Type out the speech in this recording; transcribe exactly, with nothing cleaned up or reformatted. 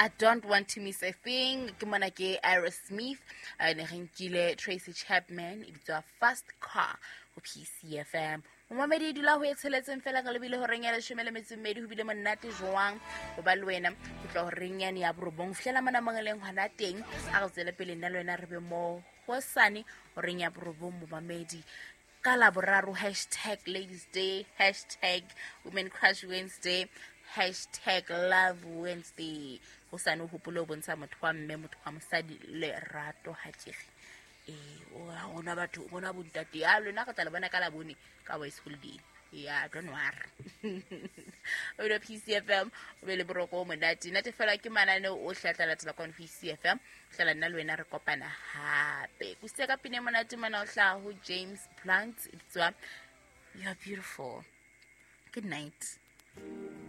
I don't want to miss a thing. Ke mona ke Aerosmith, uh, ne renkile Tracy Chapman, it's a fast car ho P C F M. Momamedi dula ho etseletseng fela ka lebile ho rengela leshome le metso e mmedi ho bile monate jwang ho ba le wena ho tla ho renyane ya borobong fihlela mana mangeleng hwana teng a go tsela pele nna le wena re be mo hosane ho renya borobong momamedi ka laboraro hashtag ladies day hashtag women crush Wednesday hashtag love Wednesday hosane ho polo bontsha motho wa mme motho wa mosadi le rato ha tjegi eh o ona batho bona bontate ya lona ka tla le bona ka la bone ka wa school day yeah don't worry o le P C F M o be le boroko mo dati nate fela ke manane o hlatla tla ka P C F M hlela nna le wena re kopana hape ku se ka pine monate mana o hla ho James Blunt it's you're beautiful. Good night.